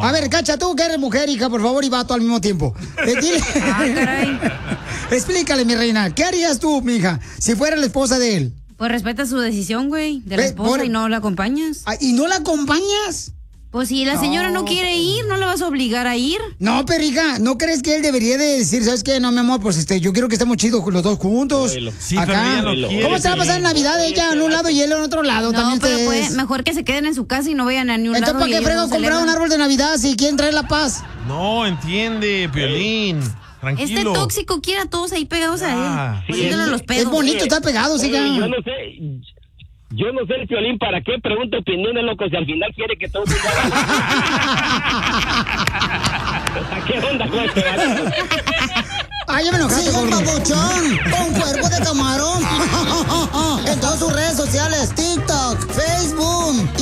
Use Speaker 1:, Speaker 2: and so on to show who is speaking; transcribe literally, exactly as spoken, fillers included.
Speaker 1: A ver, Cacha, tú que eres mujer, hija, por favor, y vato al mismo tiempo. Eh, dile... ah, caray. Explícale, mi reina, ¿qué harías tú, mija, si fuera la esposa de él?
Speaker 2: Pues respeta su decisión, güey, de la esposa por... y no la acompañas.
Speaker 1: Ah, ¿y no la acompañas?
Speaker 2: Pues si la señora no. no quiere ir, ¿no la vas a obligar a ir?
Speaker 1: No, pero hija, ¿no crees que él debería de decir, sabes qué? No, mi amor, pues este, yo quiero que estemos chidos los dos juntos. Sí, acá. No quiere, ¿cómo se va a pasar Navidad ella en un lado y él en otro lado?
Speaker 2: No,
Speaker 1: también
Speaker 2: pero
Speaker 1: te...
Speaker 2: pues, mejor que se queden en su casa y no vayan a ni un
Speaker 1: Entonces,
Speaker 2: lado.
Speaker 1: ¿para qué frego comprar un árbol de Navidad si quieren traer la paz?
Speaker 3: No, entiende, Piolín. Tranquilo.
Speaker 2: Este tóxico quiere a todos ahí pegados ah, a él. Sí, es,
Speaker 1: los pedos. Es bonito estar pegados, hija.
Speaker 4: Yo no sé... Yo no sé, el Piolín, ¿para qué pregunta opiniones, loco, si al final quiere que todos... ¿Qué onda, güey?
Speaker 1: Ay, ya me enojaste,
Speaker 5: sí, papuchón, con cuerpo de camarón. En todas sus redes sociales, TikTok, Facebook,